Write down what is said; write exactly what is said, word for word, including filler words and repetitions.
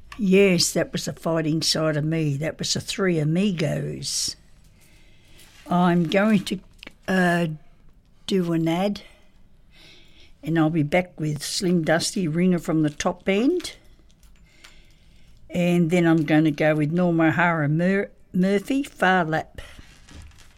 Yes, that was the fighting side of me. That was the Three Amigos. I'm going to uh, do an ad, and I'll be back with Slim Dusty, Ringer from the Top End. And then I'm going to go with Norma O'Hara Mur- Murphy, Far Lap.